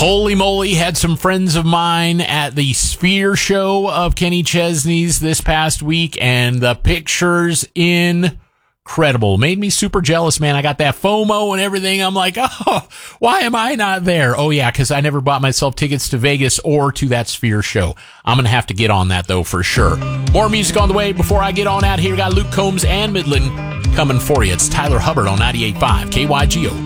Holy moly, had some friends of mine at the Sphere show of Kenny Chesney's this past week, and the pictures incredible. Made me super jealous, man. I got that FOMO and everything. I'm like, oh, why am I not there? Oh, yeah, because I never bought myself tickets to Vegas or to that Sphere show. I'm going to have to get on that, though, for sure. More music on the way. Before I get on out here, got Luke Combs and Midland coming for you. It's Tyler Hubbard on 98.5 KYGO.